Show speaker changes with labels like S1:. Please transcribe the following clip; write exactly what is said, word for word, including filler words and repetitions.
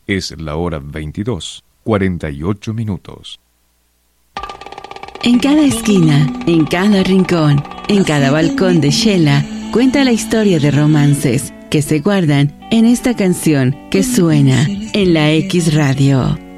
S1: Es la hora veintidós, cuarenta y ocho minutos.
S2: En cada esquina, en cada rincón, en cada balcón de Shela, cuenta la historia de romances que se guardan en esta canción que suena en la X Radio.